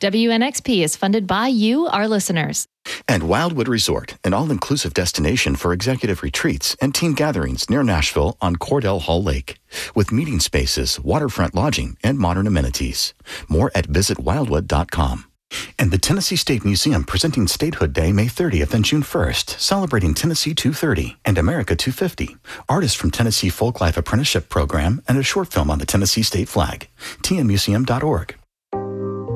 WNXP is funded by you, our listeners. And Wildwood Resort, an all-inclusive destination for executive retreats and team gatherings near Nashville on Cordell Hall Lake, with meeting spaces, waterfront lodging, and modern amenities. More at visitwildwood.com. And the Tennessee State Museum presenting Statehood Day May 30th and June 1st, celebrating Tennessee 230 and America 250. Artists from Tennessee Folklife Apprenticeship Program and a short film on the Tennessee State flag. tnmuseum.org.